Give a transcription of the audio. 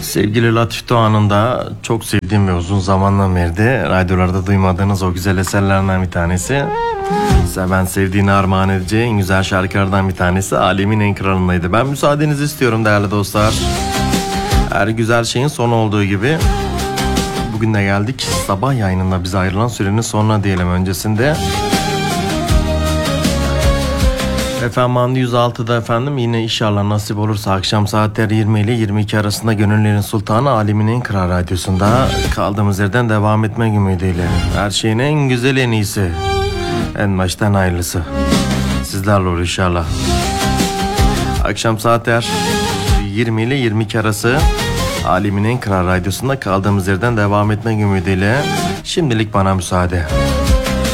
Sevgili Latif Doğan'ın da çok sevdiğim ve uzun zamandan beri de radyolarda duymadığınız o güzel eserlerden bir tanesi. Size ben sevdiğini armağan edeceği en güzel şarkılardan bir tanesi Alemin En Kralı'ndaydı. Ben müsaadenizi istiyorum değerli dostlar. Her güzel şeyin sonu olduğu gibi bugün de geldik sabah yayınında bize ayrılan sürenin sonuna diyelim öncesinde. Efendim Mandi 106'da efendim yine inşallah nasip olursa akşam saatler 20 ile 22 arasında Gönüllerin Sultanı Alemin En Kral Radyosu'nda kaldığımız yerden devam etmek ümidiyle. Her şeyin en güzel en iyisi, en baştan hayırlısı sizlerle olur inşallah. Akşam saatler 20 ile 22 arası Alemin En Kral Radyosu'nda kaldığımız yerden devam etmek ümidiyle şimdilik bana müsaade.